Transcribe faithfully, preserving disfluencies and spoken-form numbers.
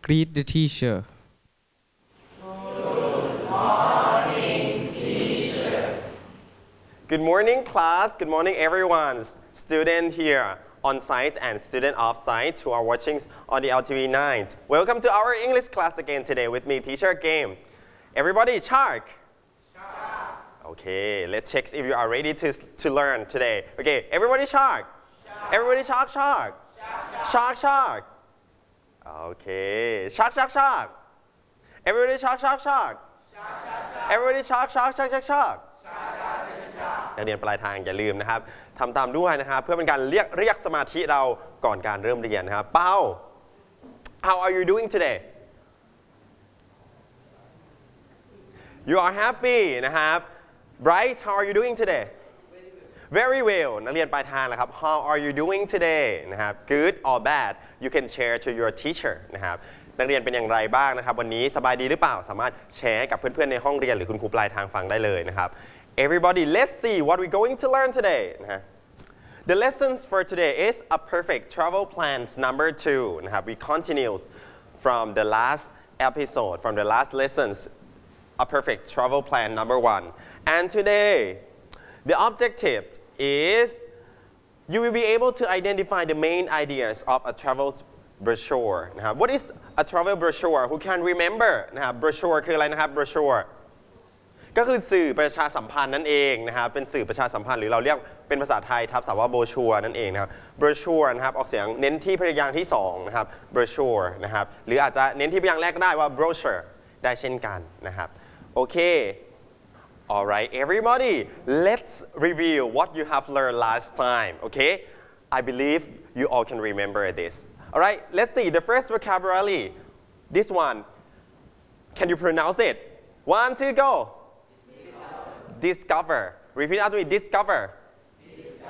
Greet the teacher. Good morning, class. Good morning, everyone. Student here on site and student off site who are watching on the L T V nine. Welcome to our English class again today with me, Teacher Game. Everybody, shark. Shark. Okay, let's check if you are ready to to learn today. Okay, everybody, shark. Shark. Everybody, shark, shark. Shark, shark. Shark. Okay, shark, shark, shark. Everybody, shark, shark, shark. Shark, shark, shark. Everybody, shark, shark, shark, shark, shark. นักเรียนปลายทางอย่าลืมนะครับทำตามด้วยนะครับเพื่อเป็นการเรียกเรียกสมาธิเราก่อนการเริ่มเรียนนะครับเปา How are you doing today You are happy นะครับ Bright How are you doing today Very well นักเรียนปลายทางนะครับ How are you doing today นะครับ Good or bad You can share to your teacher นะครับนักเรียนเป็นอย่างไรบ้างนะครับวันนี้สบายดีหรือเปล่าสามารถแชร์กับเพื่อนๆในห้องเรียนหรือคุณครูปลายทางฟังได้เลยนะครับ Everybody, let's see what we're going to learn today. The lessons for today is a perfect travel plans number two. We continue from the last episode, from the last lessons, a perfect travel plan number one. And today, the objective is you will be able to identify the main ideas of a travel brochure. What is a travel brochure? Who can remember? Brochure คืออะไรนะครับ brochureก็คือสื่อประชาสัมพันธ์นั่นเองนะครับเป็นสื่อประชาสัมพันธ์หรือเราเรียกเป็นภาษาไทยทับศัพท์ว่าโบชัวนั่นเองนะครับโบชัวนะครับออกเสียงเน้นที่พยางค์ที่สองนะครับโบชัวนะครับหรืออาจจะเน้นที่พยางค์แรกก็ได้ว่า brochure ได้เช่นกันนะครับโอเค alright everybody let's review what you have learned last time okay I believe you all can remember this alright let's see the first vocabulary this one can you pronounce it one two go Discover. Repeat after me. Discover.